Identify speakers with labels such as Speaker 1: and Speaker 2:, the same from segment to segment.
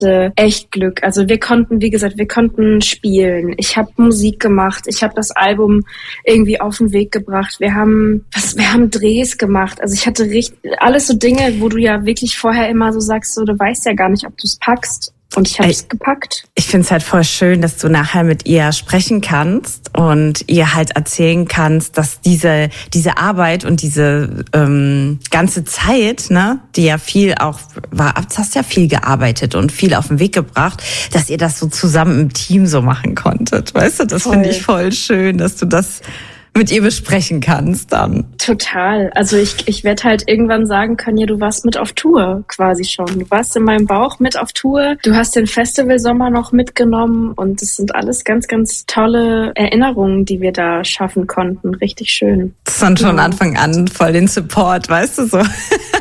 Speaker 1: hatte echt Glück. Also wir konnten spielen. Ich habe Musik gemacht. Ich habe das Album irgendwie auf den Weg gebracht. Wir haben Drehs gemacht. Also ich hatte alles so Dinge, wo du ja wirklich vorher immer so sagst, so, du weißt ja gar nicht, ob du es packst. Und ich habe es gepackt.
Speaker 2: Ich finde es halt voll schön, dass du nachher mit ihr sprechen kannst und ihr halt erzählen kannst, dass diese Arbeit und diese ganze Zeit, ne, die ja viel auch war, du hast ja viel gearbeitet und viel auf den Weg gebracht, dass ihr das so zusammen im Team so machen konntet. Weißt du, das finde ich voll schön, dass du das mit ihr besprechen kannst dann.
Speaker 1: Total. Also ich werde halt irgendwann sagen können, ja, du warst mit auf Tour quasi schon. Du warst in meinem Bauch mit auf Tour. Du hast den Festivalsommer noch mitgenommen und das sind alles ganz, ganz tolle Erinnerungen, die wir da schaffen konnten. Richtig schön.
Speaker 2: Das ist dann schon Anfang an voll den Support, weißt du so.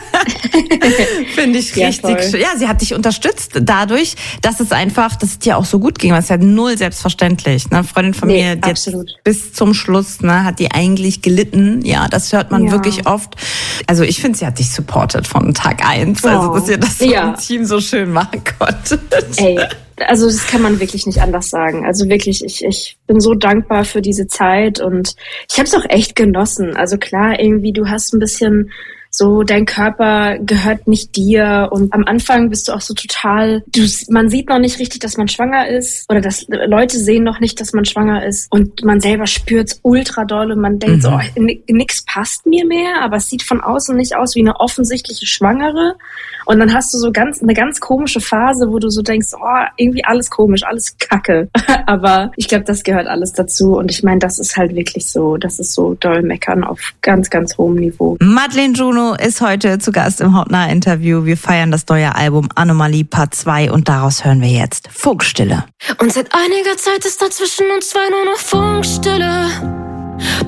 Speaker 2: Finde ich richtig schön. Ja, sie hat dich unterstützt dadurch, dass es dir auch so gut ging. Das ist ja null selbstverständlich. Eine Freundin von mir, die
Speaker 1: absolut.
Speaker 2: Bis zum Schluss, ne, hat die eigentlich gelitten. Ja, das hört man wirklich oft. Also ich finde, sie hat dich supportet von Tag 1. Also, dass ihr das so im Team so schön machen konntet.
Speaker 1: Ey. Also das kann man wirklich nicht anders sagen. Also wirklich, ich bin so dankbar für diese Zeit und ich habe es auch echt genossen. Also klar, irgendwie du hast ein bisschen so, dein Körper gehört nicht dir und am Anfang bist du auch so total, man sieht noch nicht richtig, dass man schwanger ist oder dass Leute sehen noch nicht, dass man schwanger ist und man selber spürt's ultra doll und man denkt so, nix passt mir mehr, aber es sieht von außen nicht aus wie eine offensichtliche Schwangere und dann hast du so eine ganz komische Phase, wo du so denkst, oh, irgendwie alles komisch, alles Kacke, aber ich glaube, das gehört alles dazu und ich meine, das ist halt wirklich so, das ist so doll meckern auf ganz, ganz hohem Niveau.
Speaker 2: Madeleine Juno ist heute zu Gast im Hautnah-Interview. Wir feiern das neue Album Anomalie Part 2 und daraus hören wir jetzt Funkstille.
Speaker 3: Und seit einiger Zeit ist da zwischen uns zwei nur noch Funk.